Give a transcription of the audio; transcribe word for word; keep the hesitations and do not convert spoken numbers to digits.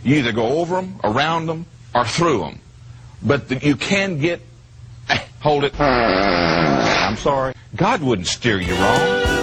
You either go over them, around them, or through them. But the, you can get... Eh, hold it. I'm sorry. God wouldn't steer you wrong.